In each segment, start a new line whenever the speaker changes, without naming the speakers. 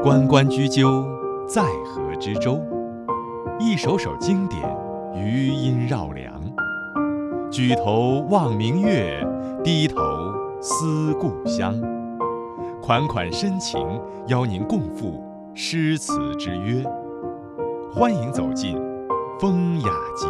关关雎鸠，在河之洲。一首首经典，余音绕梁。举头望明月，低头思故乡。款款深情，邀您共赴诗词之约。欢迎走进风雅集。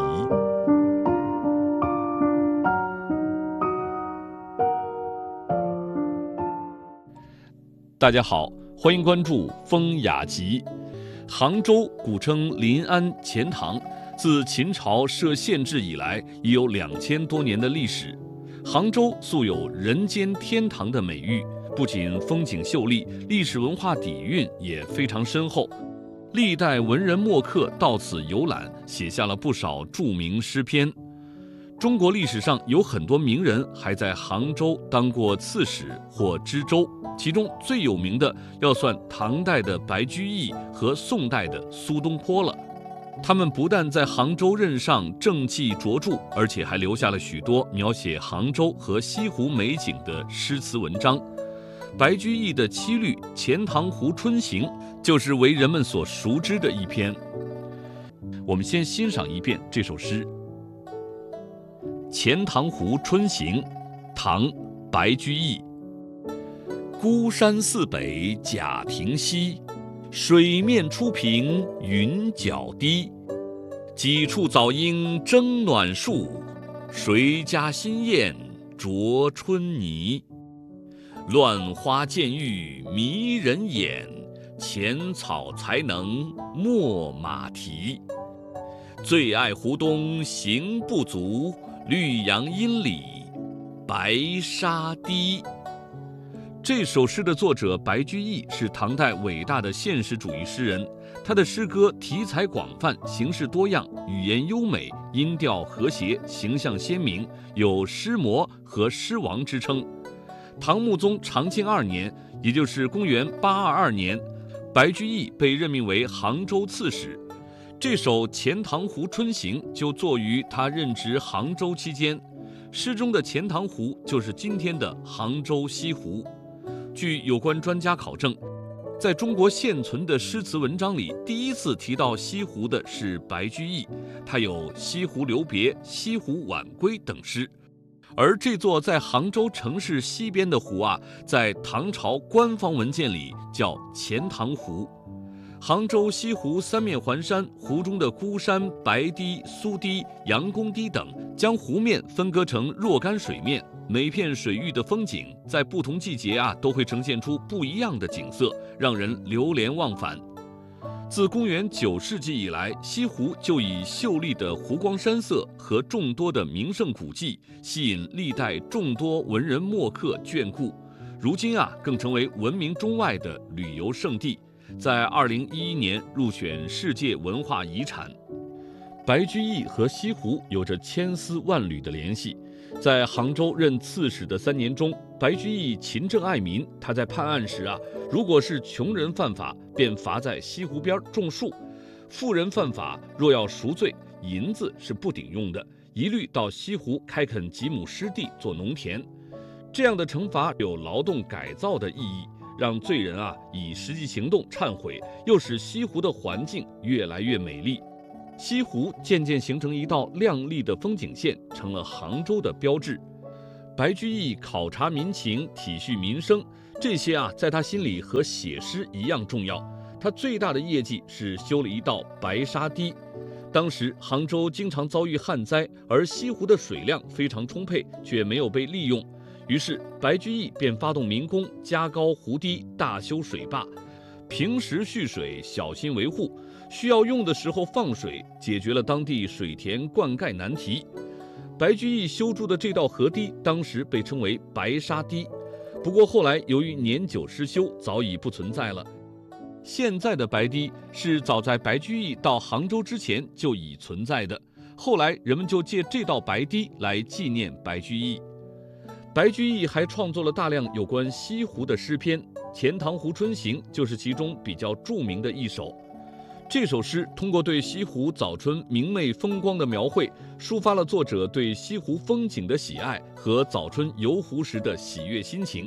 大家好，欢迎关注风雅集。杭州古称临安、钱塘，自秦朝设县制以来，已有2000多年的历史。杭州素有人间天堂的美誉，不仅风景秀丽，历史文化底蕴也非常深厚。历代文人墨客到此游览，写下了不少著名诗篇。中国历史上有很多名人还在杭州当过刺史或知州，其中最有名的要算唐代的白居易和宋代的苏东坡了。他们不但在杭州任上政绩卓著，而且还留下了许多描写杭州和西湖美景的诗词文章。白居易的七律《钱塘湖春行》就是为人们所熟知的一篇。我们先欣赏一遍这首诗。《钱塘湖春行》唐·白居易。孤山寺北贾亭西，水面初平云脚低。几处早莺争暖树，谁家新燕啄春泥。乱花渐欲迷人眼，浅草才能没马蹄。最爱湖东行不足，绿杨阴里白沙堤。这首诗的作者白居易是唐代伟大的现实主义诗人，他的诗歌题材广泛，形式多样，语言优美，音调和谐，形象鲜明，有诗魔和诗王之称。唐穆宗长庆2年，也就是公元822年，白居易被任命为杭州刺史。这首《钱塘湖春行》就作于他任职杭州期间。诗中的钱塘湖就是今天的杭州西湖。据有关专家考证，在中国现存的诗词文章里，第一次提到西湖的是白居易，他有《西湖留别》《西湖晚归》等诗。而这座在杭州城市西边的湖啊，在唐朝官方文件里叫钱塘湖。杭州西湖三面环山，湖中的孤山、白堤、苏堤、杨公堤等，将湖面分割成若干水面，每片水域的风景在不同季节都会呈现出不一样的景色，让人流连忘返。自公元9世纪以来，西湖就以秀丽的湖光山色和众多的名胜古迹，吸引历代众多文人墨客眷顾。如今更成为闻名中外的旅游胜地，在2011年入选世界文化遗产。白居易和西湖有着千丝万缕的联系。在杭州任刺史的3年中，白居易勤政爱民。他在判案时如果是穷人犯法，便罚在西湖边种树；富人犯法，若要赎罪，银子是不顶用的，一律到西湖开垦几亩湿地做农田。这样的惩罚有劳动改造的意义，让罪人以实际行动忏悔，又使西湖的环境越来越美丽。西湖渐渐形成一道亮丽的风景线，成了杭州的标志。白居易考察民情，体恤民生，这些在他心里和写诗一样重要。他最大的业绩是修了一道白沙堤。当时杭州经常遭遇旱灾，而西湖的水量非常充沛，却没有被利用。于是白居易便发动民工加高湖堤，大修水坝，平时蓄水，小心维护，需要用的时候放水，解决了当地水田灌溉难题。白居易修筑的这道河堤当时被称为白沙堤，不过后来由于年久失修，早已不存在了。现在的白堤是早在白居易到杭州之前就已存在的，后来人们就借这道白堤来纪念白居易。白居易还创作了大量有关西湖的诗篇，《钱塘湖春行》就是其中比较著名的一首。这首诗通过对西湖早春明媚风光的描绘，抒发了作者对西湖风景的喜爱和早春游湖时的喜悦心情，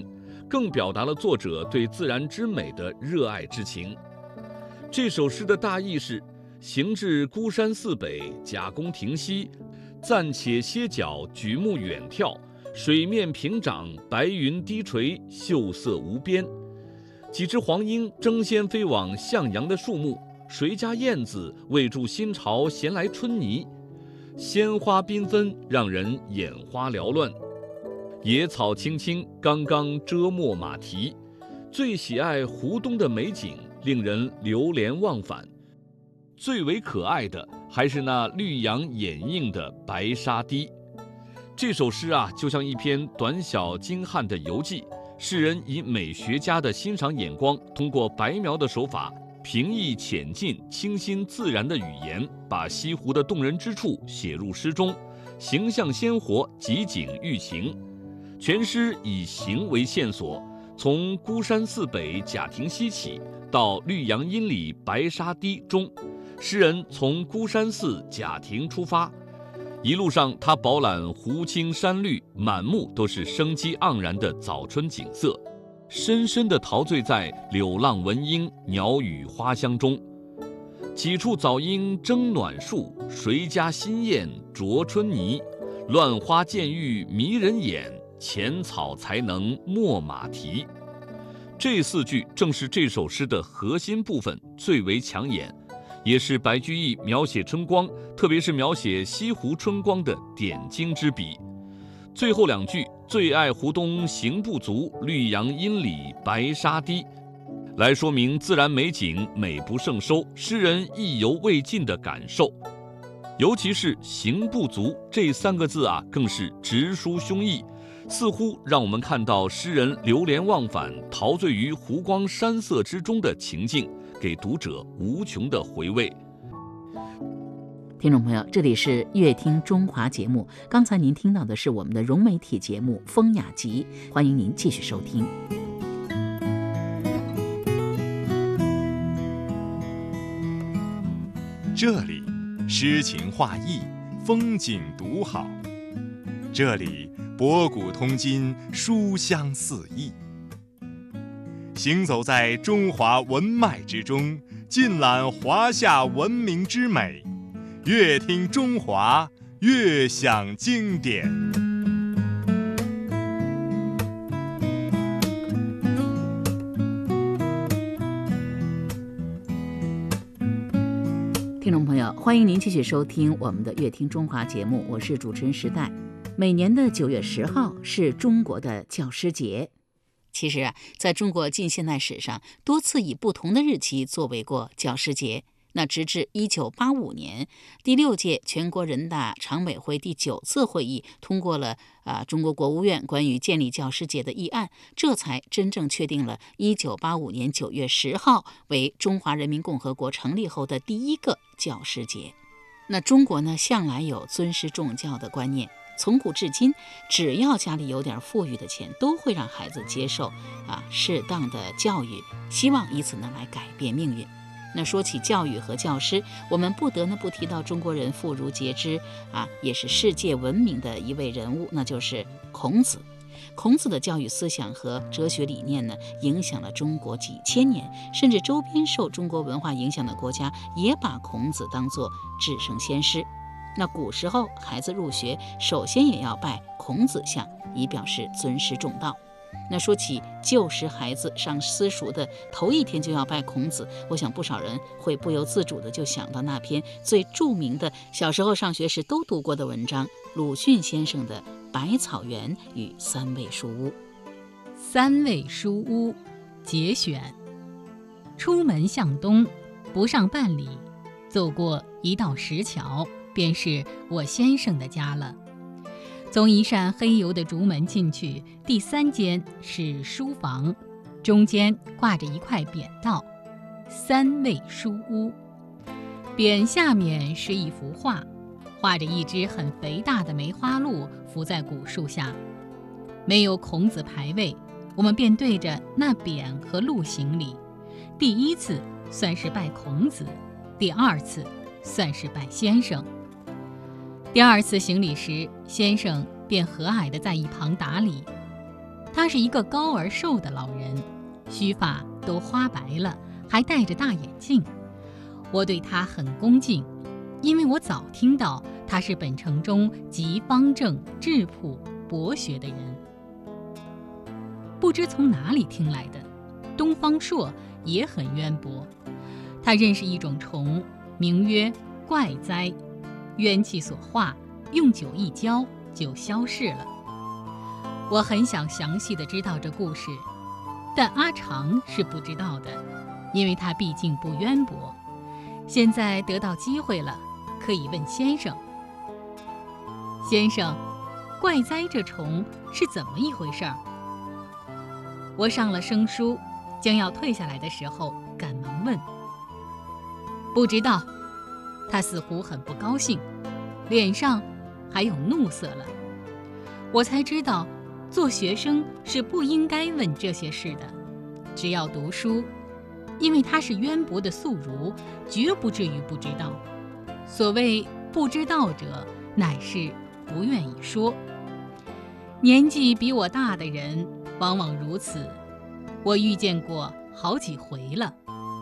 更表达了作者对自然之美的热爱之情。这首诗的大意是：行至孤山寺北，甲宫亭西，暂且歇脚，举目远眺，水面平涨，白云低垂，秀色无边。几只黄莺争先飞往向阳的树木，谁家燕子为助新巢衔来春泥。鲜花缤纷，让人眼花缭乱；野草青青，刚刚遮没马蹄。最喜爱湖东的美景，令人流连忘返。最为可爱的还是那绿杨掩映的白沙堤。这首诗啊，就像一篇短小精悍的游记，诗人以美学家的欣赏眼光，通过白描的手法，平易浅近、清新自然的语言，把西湖的动人之处写入诗中，形象鲜活，即景寓情。全诗以形为线索，从孤山寺北贾亭西起，到绿杨阴里白沙堤中，诗人从孤山寺贾亭出发，一路上他饱览湖青山绿，满目都是生机盎然的早春景色，深深地陶醉在柳浪闻莺、鸟语花香中。几处早莺争暖树，谁家新燕啄春泥。乱花渐欲迷人眼，浅草才能没马蹄。这4句正是这首诗的核心部分，最为抢眼，也是白居易描写春光，特别是描写西湖春光的点睛之笔。最后2句，最爱湖东行不足，绿杨阴里白沙堤，来说明自然美景美不胜收，诗人意犹未尽的感受。尤其是行不足这3个字啊，更是直抒胸臆，似乎让我们看到诗人流连忘返、陶醉于湖光山色之中的情境，给读者无穷的回味。
听众朋友，这里是乐听中华节目，刚才您听到的是我们的融媒体节目《风雅集》，欢迎您继续收听。
这里诗情画意，风景独好；这里博古通今，书香四溢。行走在中华文脉之中，尽览华夏文明之美，乐听中华，乐享经典。
听众朋友，欢迎您继续收听我们的乐听中华节目，我是主持人时代。每年的9月10号是中国的教师节。其实啊，在中国近现代史上，多次以不同的日期作为过教师节。那直至1985年，第6届全国人大常委会第9次会议通过了中国国务院关于建立教师节的议案，这才真正确定了1985年9月10号为中华人民共和国成立后的第1个教师节。那中国呢，向来有尊师重教的观念，从古至今，只要家里有点富裕的钱，都会让孩子接受适当的教育，希望以此呢来改变命运。那说起教育和教师，我们不得不提到中国人妇孺皆知也是世界闻名的一位人物，那就是孔子。孔子的教育思想和哲学理念呢，影响了中国几千年，甚至周边受中国文化影响的国家也把孔子当作至圣先师。那古时候孩子入学，首先也要拜孔子像，以表示尊师重道。那说起旧时孩子上私塾的头1天就要拜孔子，我想不少人会不由自主的就想到那篇最著名的小时候上学时都读过的文章，鲁迅先生的《百草园与三味书屋》。
三味书屋节选：出门向东，不上半里，走过一道石桥，便是我先生的家了。从一扇黑油的竹门进去，第3间是书房，中间挂着一块匾道“三味书屋”。匾下面是一幅画，画着一只很肥大的梅花鹿伏在古树下。没有孔子牌位，我们便对着那匾和鹿行礼。第1次算是拜孔子，第2次算是拜先生。第2次行礼时，先生便和蔼地在一旁打理。 他是一个高而瘦的老人，须发都花白了，还戴着大眼镜。我对他很恭敬，因为我早听到他是本城中极方正、质朴、博学的人。不知从哪里听来的，东方朔也很渊博。他认识一种虫，名曰怪哉，冤气所化，用酒一浇就消逝了。我很想详细的知道这故事，但阿长是不知道的，因为他毕竟不渊博。现在得到机会了，可以问先生。先生，怪哉这虫是怎么一回事儿？我上了生疏，将要退下来的时候，赶忙问。不知道。他似乎很不高兴，脸上还有怒色了。我才知道，做学生是不应该问这些事的，只要读书，因为他是渊博的宿儒，绝不至于不知道。所谓不知道者，乃是不愿意说。年纪比我大的人往往如此，我遇见过好几回了。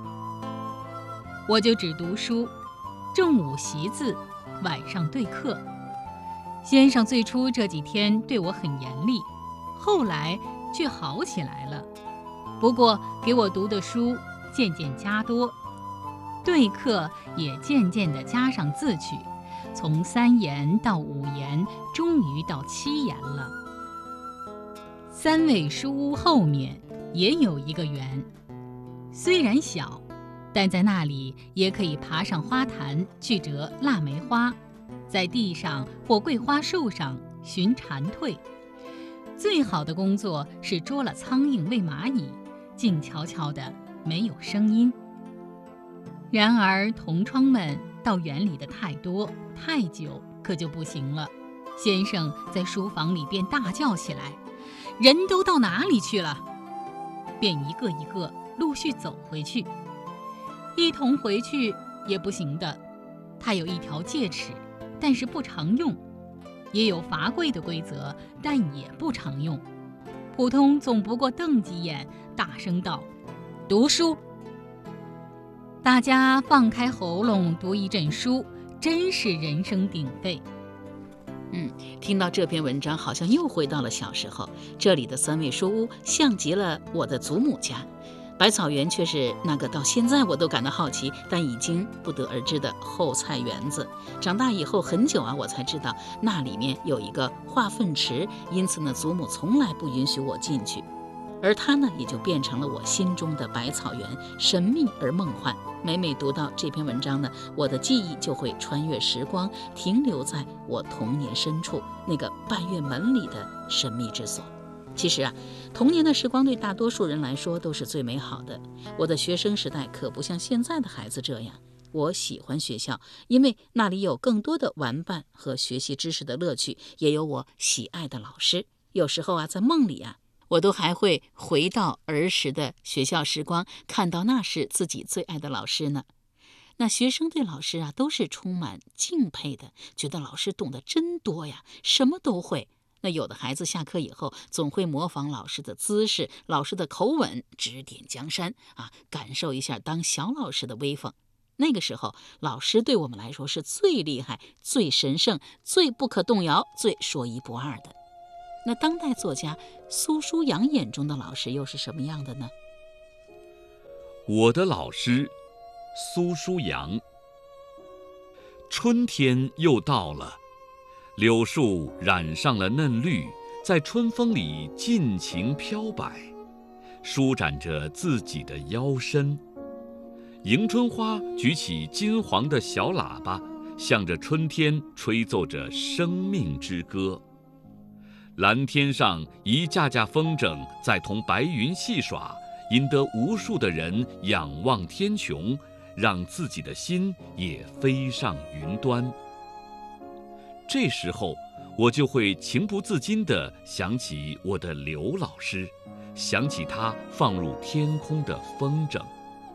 我就只读书，正午习字，晚上对课。先生最初这几天对我很严厉，后来却好起来了。不过给我读的书渐渐加多，对课也渐渐地加上字曲，从3言到5言，终于到7言了。三味书屋后面也有一个园，虽然小，但在那里也可以爬上花坛去折腊梅花，在地上或桂花树上寻蝉蜕。最好的工作是捉了苍蝇喂蚂蚁，静悄悄的，没有声音。然而同窗们到园里的太多太久，可就不行了。先生在书房里便大叫起来：“人都到哪里去了？”便一个一个陆续走回去。一同回去也不行的，他有一条戒尺，但是不常用；也有罚跪的规则，但也不常用。普通总不过瞪几眼，大声道：“读书！”大家放开喉咙读一阵书，真是人声鼎沸。
听到这篇文章，好像又回到了小时候。这里的三味书屋像极了我的祖母家，百草园却是那个到现在我都感到好奇，但已经不得而知的后菜园子。长大以后很久我才知道那里面有一个化粪池，因此呢，祖母从来不允许我进去。而它呢，也就变成了我心中的百草园，神秘而梦幻。每每读到这篇文章呢，我的记忆就会穿越时光，停留在我童年深处那个半月门里的神秘之所。其实童年的时光对大多数人来说都是最美好的。我的学生时代可不像现在的孩子这样。我喜欢学校，因为那里有更多的玩伴和学习知识的乐趣，也有我喜爱的老师。有时候在梦里我都还会回到儿时的学校时光，看到那是自己最爱的老师呢。那学生对老师都是充满敬佩的，觉得老师懂得真多呀，什么都会。那有的孩子下课以后总会模仿老师的姿势、老师的口吻，指点江山感受一下当小老师的威风。那个时候老师对我们来说是最厉害、最神圣、最不可动摇、最说一不二的。那当代作家苏书阳眼中的老师又是什么样的呢？
我的老师苏书阳。春天又到了，柳树染上了嫩绿，在春风里尽情飘摆，舒展着自己的腰身。迎春花举起金黄的小喇叭，向着春天吹奏着生命之歌。蓝天上一架架风筝在同白云戏耍，引得无数的人仰望天穹，让自己的心也飞上云端。这时候我就会情不自禁地想起我的刘老师，想起他放入天空的风筝。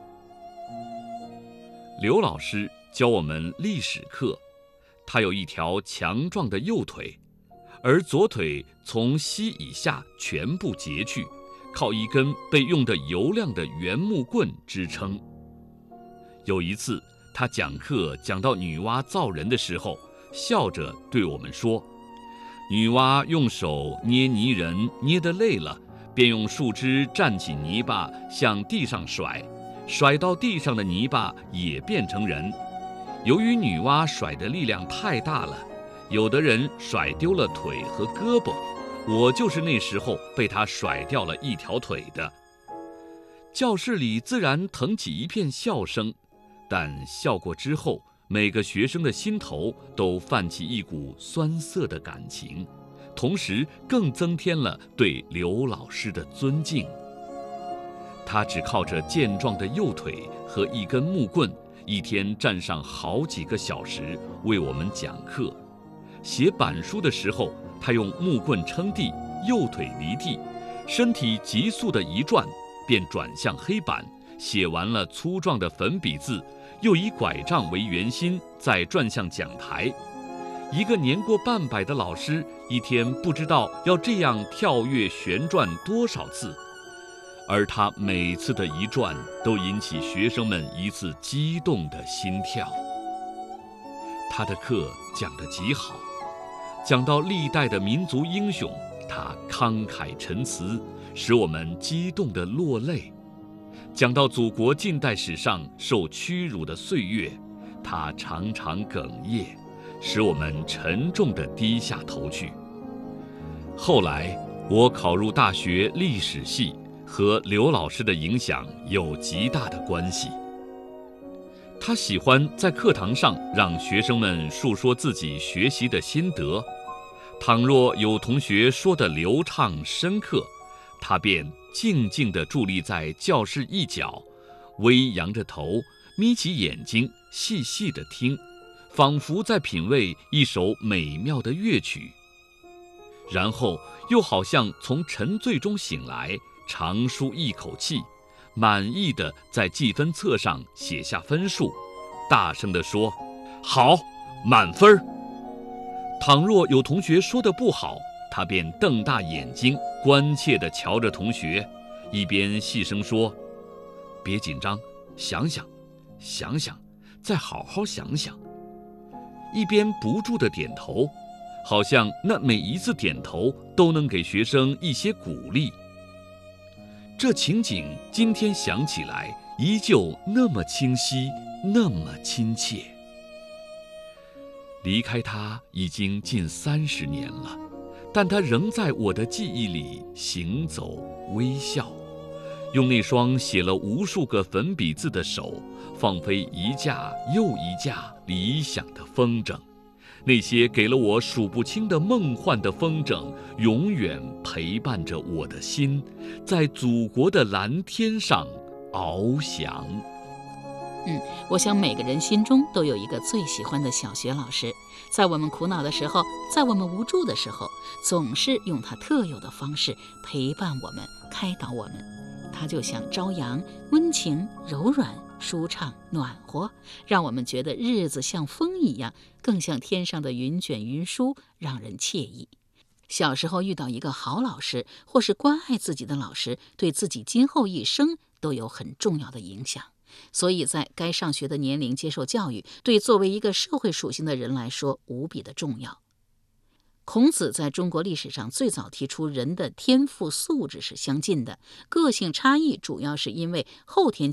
刘老师教我们历史课，他有一条强壮的右腿， 而左腿从膝以下全部截去，靠一根被用得油亮的圆木棍支撑。有一次，他讲课讲到女娲造人的时候，笑着对我们说：女娲用手捏泥人，捏得累了，便用树枝蘸起泥巴向地上甩，甩到地上的泥巴也变成人。由于女娲甩的力量太大了，有的人甩丢了腿和胳膊，我就是那时候被她甩掉了一条腿的。教室里自然腾起一片笑声，但笑过之后，每个学生的心头都泛起一股酸涩的感情，同时更增添了对刘老师的尊敬。他只靠着健壮的右腿和一根木棍，一天站上好几个小时为我们讲课。写板书的时候，他用木棍撑地，右腿离地，身体急速地一转，便转向黑板，写完了粗壮的粉笔字，又以拐杖为圆心，再转向讲台。一个年过半百的老师，一天不知道要这样跳跃旋转多少次，而他每次的一转，都引起学生们一次激动的心跳。他的课讲得极好，讲到历代的民族英雄，他慷慨陈词，使我们激动地落泪。讲到祖国近代史上受屈辱的岁月，他常常哽咽，使我们沉重地低下头去。后来我考入大学历史系，和刘老师的影响有极大的关系。他喜欢在课堂上让学生们述说自己学习的心得，倘若有同学说得流畅深刻，他便静静地伫立在教室一角，微扬着头，眯起眼睛，细细地听，仿佛在品味一首美妙的乐曲。然后又好像从沉醉中醒来，长舒一口气，满意地在记分册上写下分数，大声地说：好，满分。倘若有同学说得不好，他便瞪大眼睛，关切地瞧着同学，一边细声说：别紧张，想想，想想，再好好想想，一边不住地点头，好像那每一次点头都能给学生一些鼓励。这情景今天想起来，依旧那么清晰，那么亲切。离开他已经近30年了，但他仍在我的记忆里行走微笑，用那双写了无数个粉笔字的手，放飞一架又一架理想的风筝。那些给了我数不清的梦幻的风筝，永远陪伴着我的心，在祖国的蓝天上翱翔。
我想每个人心中都有一个最喜欢的小学老师，在我们苦恼的时候，在我们无助的时候，总是用他特有的方式陪伴我们，开导我们。他就像朝阳，温情、柔软、舒畅、暖和，让我们觉得日子像风一样，更像天上的云卷云舒，让人惬意。小时候遇到一个好老师，或是关爱自己的老师，对自己今后一生都有很重要的影响。所以在该上学的年龄接受教育，对作为一个社会属性的人来说无比的重要。孔子在中国历史上最早提出人的天赋素质是相近的，个性差异主要是因为后天